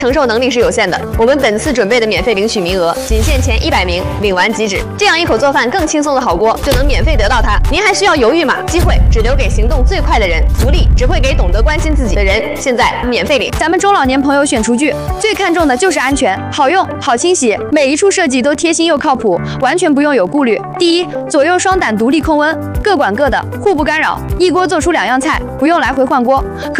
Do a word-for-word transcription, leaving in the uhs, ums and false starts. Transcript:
承受能力是有限的。我们本次准备的免费领取名额仅限前一百名，领完即止。这样一口做饭更轻松的好锅就能免费得到它。您还需要犹豫吗？机会只留给行动最快的人，福利只会给懂得关心自己的人。现在免费领。 咱们中老年朋友选厨具最看重的就是安全，好用、好清洗，每一处设计都贴心又靠谱，完全不用有顾虑。第一，左右双胆独立控温，各管各的，互不干扰，一锅做出两样菜，不用来回换锅。可